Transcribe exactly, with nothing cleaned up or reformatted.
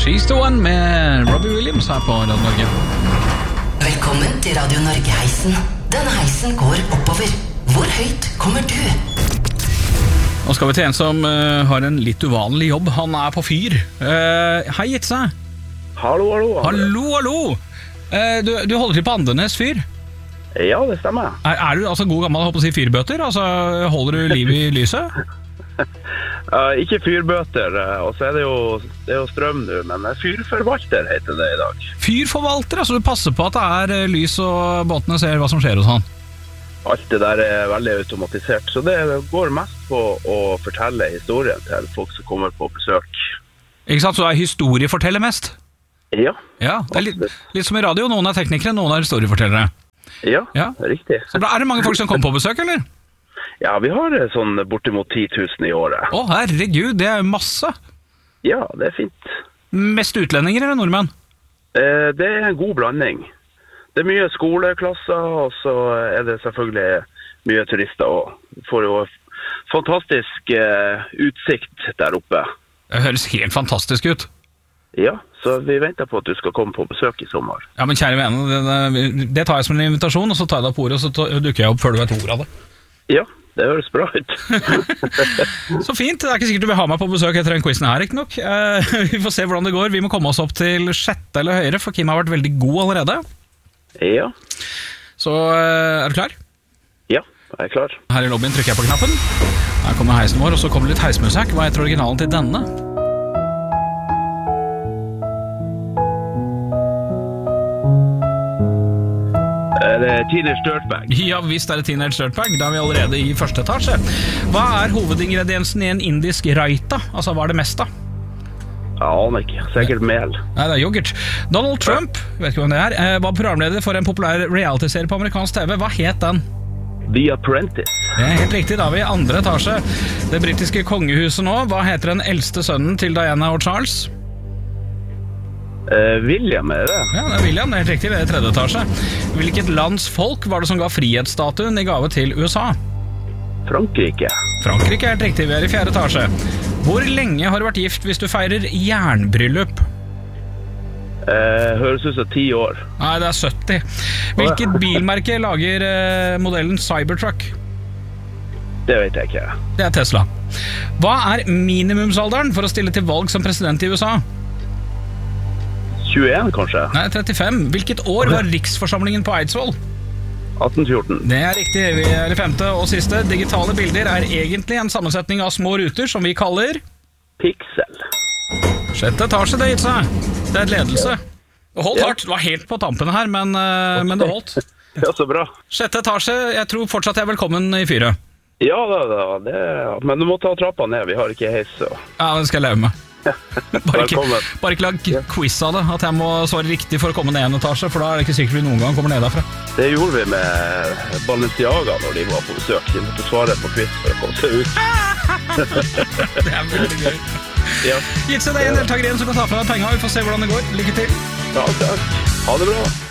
She's the one med Robbie Williams her på Radio Norge. Velkommen til Radio Norge-heisen. Denne heisen går oppover. Hvor høyt kommer du? Nå skal vi til en som uh, har en litt uvanlig jobb. Han er på fyr. Uh, hei, Jitse. Hallo, hallo. Hallo, hallo. Uh, du, du holder til på Andenes fyr? Ja, det stemmer. Er, er du altså god gammel, håper å si, fyrbøter? Altså, holder du liv i lyset? uh, ikke fyrbøter, uh, og så er det jo, det er jo strøm nå, men fyrforvalter heter det i dag. Fyrforvalter, altså du passer på at det er uh, lys og båtene ser hva som skjer hos han? Alt det der er veldig automatisert, så det går mest på å fortelle historien til folk som kommer på besøk. Ikke sant, så er historieforteller mest? Ja. Ja, det er litt, litt som i radio, noen er teknikere, noen er historiefortellere. Ja, ja, riktig. Så er det mange folk som kommer på besøk, eller? Ja, vi har sånn bortimot ti tusen i året. Å, herregud, det er masse. Ja, det er fint. Mest utlendinger eller nordmenn? Eh, det er en god blanding. Det er mye skoleklasser, og så er det selvfølgelig mye turister, og får jo fantastisk eh, utsikt der oppe. Det høres helt fantastisk ut. Ja, så vi venter på at du skal komme på besøk i sommer. Ja, men kjære vene, det, det, det tar jeg som en invitasjon, og så tar jeg deg på ordet, og så dukker jeg opp før du vet ord av det. Ja, det høres bra ut. Så fint, det er ikke sikkert du vil ha meg på besøk etter den quizen her, ikke nok. Eh, vi får se hvordan det går, vi må komme oss opp til sjette eller høyere, for Kim har vært veldig god allerede. Ja. Så er du klar? Ja, jeg er klar. Her i lobbyen trykker jeg på knappen. Her kommer heisen vår, og så kommer litt heismusikk. Hva heter originalen til denne? Det er Teenage Dirtbag. Ja, visst er det Teenage Dirtbag. Da er vi allerede i første etasje. Hva er hovedingrediensen i en indisk raita? Altså, hva er det meste? Jeg aner ikke. Sikkert mel. Nei, det er yoghurt. Donald Trump, vet ikke hvem det er, var programleder for en populær reality-serie på amerikansk T V. Hva het den? The Apprentice. Det er helt riktig, da er vi i andre etasje. Det britiske kongehuset nå. Hva heter den eldste sønnen til Diana og Charles? Uh, William er det? Ja, det er William, det er helt riktig, det er tredje etasje. Hvilket lands folk var det som ga frihetsstatuen i gave til U S A? Frankrike. Frankrike er helt riktig, vi er i fjerde etasje. Hvor lenge har du vært gift hvis du feirer jernbryllup? Uh, høres ut som ti år. Nei, det er sytti. Hvilket bilmerke lager uh, modellen Cybertruck? Det vet jeg ikke. Det er Tesla. Hva er minimumsalderen for å stille til valg som president i U S A? tjueen, kanskje? Nei, trettifem. Hvilket år var riksforsamlingen på Eidsvoll? atten fjorten. Det er riktig, vi er i femte og siste. Digitale bilder er egentlig en sammensetning av små ruter som vi kaller Pixel. Sjette etasje, det gitt seg. Det er et ledelse. Holdt hardt, det var helt på tampene her, men, men det holdt. Ja, så bra. Sjette etasje, jeg tror fortsatt jeg er velkommen i fyret. Ja, da, da, det, men du må ta trappa ned, vi har ikke heis. Så. Ja, det skal jeg leve med. Bare ikke, bare ikke lag quiz av det, at jeg må svare riktig for å komme ned en etasje, for da er det ikke sikkert vi noen gang kommer ned derfra. Det gjorde vi med Balenciaga når de var på besøk. De måtte svare på quiz for å komme seg ut. Det er veldig gøy. Ja. Gitt seg deg en deltaker igjen som kan ta fra deg penger. Vi får se hvordan det går. Lykke til. Ja, takk. Ha det bra.